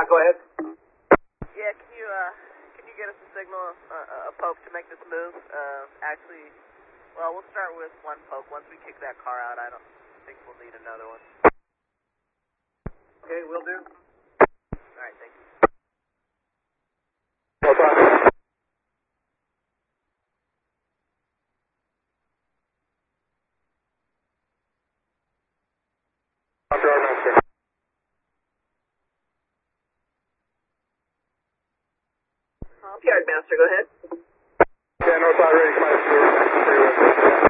go ahead. Yeah, can you get us a signal, a poke to make this move? Actually, well, we'll start with one poke. Once we kick that car out, I don't think we'll need another one. Okay, will do. Alright, thank you. No problem. Dr. Armaster. Yard Master, go ahead. Yeah, North Side ready, come on.